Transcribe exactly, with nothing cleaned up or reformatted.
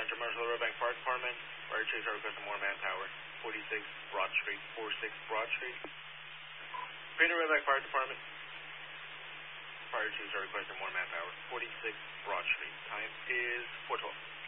Center, Marshall Red Bank Fire Department. Fire chiefs are requesting more manpower. forty-six Broad Street, forty-six Broad Street. Peter Red Bank Fire Department. Fire chiefs are requesting more manpower. forty-six Broad Street. Time is four twelve.